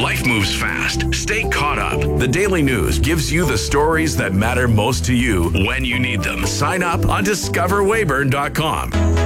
Life moves fast. Stay caught up. The Daily News gives you the stories that matter most to you when you need them. Sign up on discoverwayburn.com.